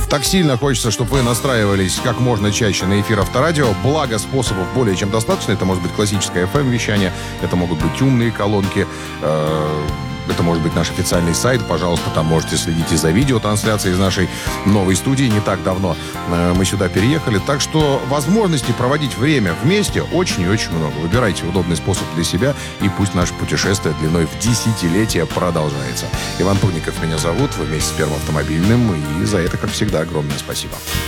Так сильно хочется, чтобы вы настраивались как можно чаще на эфир Авторадио. Благо, способов более чем достаточно. Это может быть классическое FM-вещание, это могут быть умные колонки, это может быть наш официальный сайт. Пожалуйста, там можете следить и за видеотрансляцией из нашей новой студии. Не так давно мы сюда переехали. Так что возможностей проводить время вместе очень и очень много. Выбирайте удобный способ для себя, и пусть наше путешествие длиной в десятилетия продолжается. Иван Турников меня зовут. Вы вместе с Первым автомобильным. И за это, как всегда, огромное спасибо.